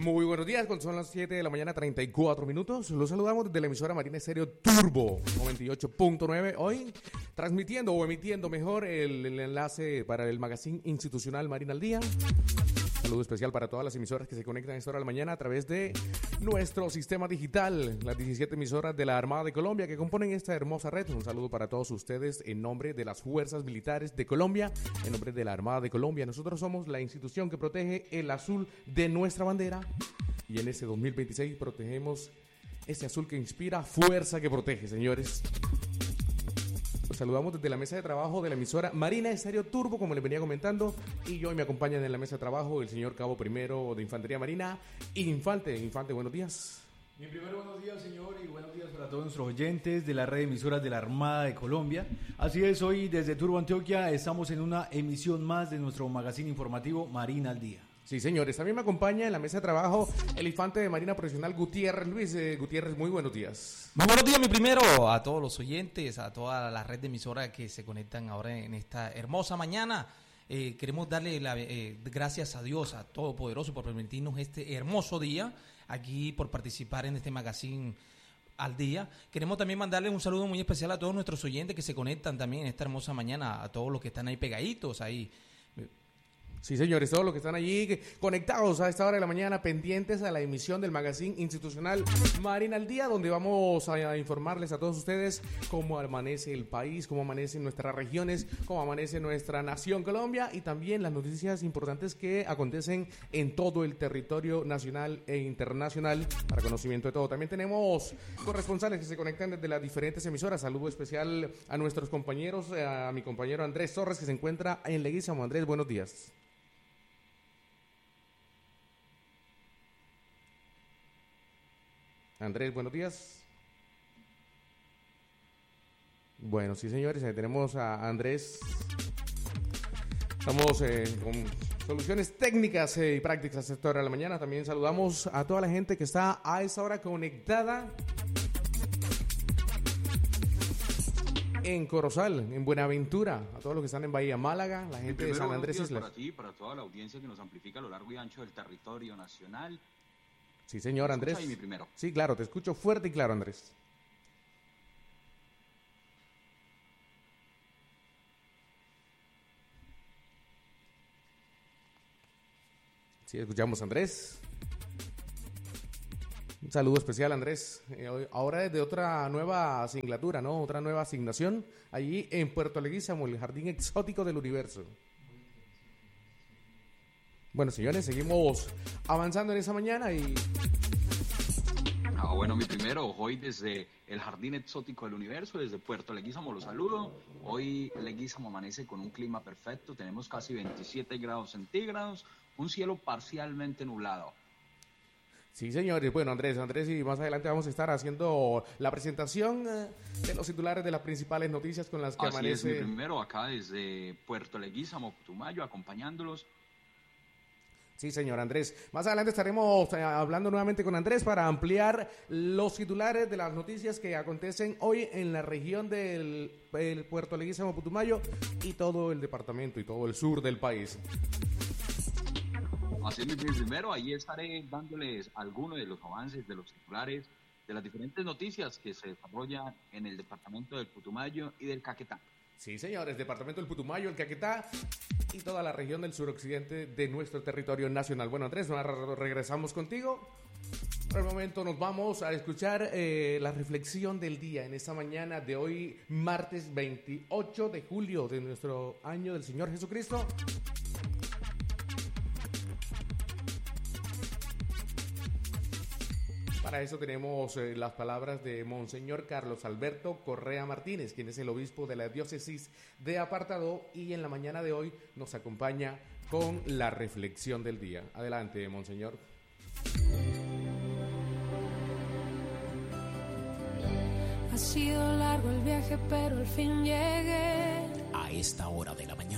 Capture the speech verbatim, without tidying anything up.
Muy buenos días, cuando son las siete de la mañana, treinta y cuatro minutos. Los saludamos desde la emisora Marina Estéreo Turbo noventa y ocho punto nueve. Hoy transmitiendo o emitiendo mejor el, el enlace para el magazine institucional Marina al Día. Saludo especial para todas las emisoras que se conectan a esta hora de la mañana a través de nuestro sistema digital, las diecisiete emisoras de la Armada de Colombia que componen esta hermosa red. Un saludo para todos ustedes en nombre de las Fuerzas Militares de Colombia, en nombre de la Armada de Colombia. Nosotros somos la institución que protege el azul de nuestra bandera y en este dos mil veintiséis protegemos ese azul que inspira, fuerza que protege, señores. Los saludamos desde la mesa de trabajo de la emisora Marina Estéreo Turbo, como les venía comentando, y hoy me acompañan en la mesa de trabajo el señor Cabo Primero de Infantería Marina, Infante. Infante, buenos días. Mi primero buenos días, señor, y buenos días para todos nuestros oyentes de la red de emisoras de la Armada de Colombia. Así es, hoy desde Turbo Antioquia estamos en una emisión más de nuestro magazine informativo Marina al Día. Sí, señores, también me acompaña en la mesa de trabajo el infante de Marina Profesional Gutiérrez. Luis eh, Gutiérrez, muy buenos días. Muy buenos días, mi primero, a todos los oyentes, a toda la red de emisoras que se conectan ahora en esta hermosa mañana. Eh, queremos darle la, eh, gracias a Dios, a Todopoderoso, por permitirnos este hermoso día, aquí por participar en este magazine al día. Queremos también mandarle un saludo muy especial a todos nuestros oyentes que se conectan también en esta hermosa mañana, a todos los que están ahí pegaditos, ahí. Sí, señores, todos los que están allí conectados a esta hora de la mañana, pendientes a la emisión del magazine institucional Marina al Día, donde vamos a informarles a todos ustedes cómo amanece el país, cómo amanecen nuestras regiones, cómo amanece nuestra nación Colombia y también las noticias importantes que acontecen en todo el territorio nacional e internacional, para conocimiento de todo. También tenemos corresponsales que se conectan desde las diferentes emisoras. Saludo especial a nuestros compañeros, a mi compañero Andrés Torres, que se encuentra en Leguízamo. Andrés, buenos días. Andrés, buenos días. Bueno, sí, señores, ahí tenemos a Andrés. Estamos eh, con soluciones técnicas eh, y prácticas a esta hora de la mañana. También saludamos a toda la gente que está a esta hora conectada en Corozal, en Buenaventura, a todos los que están en Bahía Málaga, la gente de San Andrés Islas. Para ti, para toda la audiencia que nos amplifica a lo largo y ancho del territorio nacional. Sí, señor Andrés. Ahí mi primero. Sí, claro, te escucho fuerte y claro, Andrés. Sí, escuchamos, Andrés. Un saludo especial, Andrés. Eh, ahora desde otra nueva asignatura, ¿no? Otra nueva asignación, allí en Puerto Leguízamo, el jardín exótico del universo. Bueno, señores, seguimos avanzando en esa mañana y... Ah, bueno, mi primero, hoy desde el Jardín Exótico del Universo, desde Puerto Leguízamo, los saludo. Hoy Leguízamo amanece con un clima perfecto, tenemos casi veintisiete grados centígrados, un cielo parcialmente nublado. Sí, señores. Bueno, Andrés, Andrés, y más adelante vamos a estar haciendo la presentación de los titulares de las principales noticias con las que Así amanece... es, mi primero, acá desde Puerto Leguízamo, Putumayo, acompañándolos. Sí, señor Andrés. Más adelante estaremos eh, hablando nuevamente con Andrés para ampliar los titulares de las noticias que acontecen hoy en la región del el Puerto Leguízamo, Putumayo y todo el departamento y todo el sur del país. Así es, mi primero, ahí estaré dándoles algunos de los avances de los titulares de las diferentes noticias que se desarrollan en el departamento del Putumayo y del Caquetá. Sí, señores, departamento del Putumayo, el Caquetá y toda la región del suroccidente de nuestro territorio nacional. Bueno, Andrés, regresamos contigo. Por el momento nos vamos a escuchar eh, la reflexión del día en esta mañana de hoy, martes veintiocho de julio de nuestro año del Señor Jesucristo. Para eso tenemos eh, las palabras de Monseñor Carlos Alberto Correa Martínez, quien es el obispo de la diócesis de Apartadó, y en la mañana de hoy nos acompaña con la reflexión del día. Adelante, Monseñor. Ha sido largo el viaje, pero al fin llegué. A esta hora de la mañana